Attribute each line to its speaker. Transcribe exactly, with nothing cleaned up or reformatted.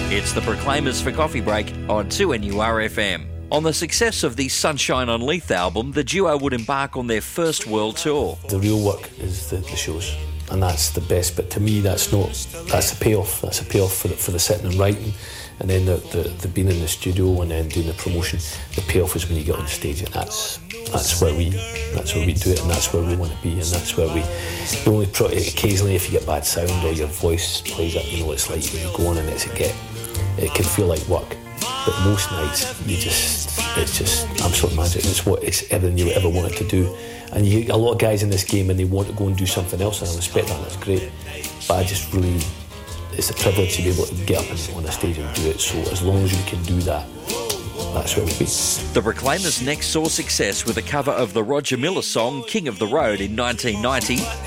Speaker 1: It's the Proclaimers for Coffee Break on two N U R F M. On the success of the Sunshine on Leith album, the duo would embark on their first world tour.
Speaker 2: The real work is the, the shows, and that's the best. But to me, that's not that's the payoff. That's a payoff for the, for the sitting and writing, and then the, the, the being in the studio and then doing the promotion. The payoff is when you get on stage, and that's that's where we that's where we do it, and that's where we want to be, and that's where we. The only pro- occasionally, if you get bad sound or your voice plays up, you know what it's like when you go on and it's a get. It can feel like work, but most nights you just it's just absolute magic. It's what it's everything you ever wanted to do, and you get a lot of guys in this game and they want to go and do something else, and I respect that. That's great, but I just really it's a privilege to be able to get up and, on a stage and do it. So as long as you can do that, that's where we'll be.
Speaker 1: The Proclaimers next saw success with a cover of the Roger Miller song King of the Road in nineteen ninety.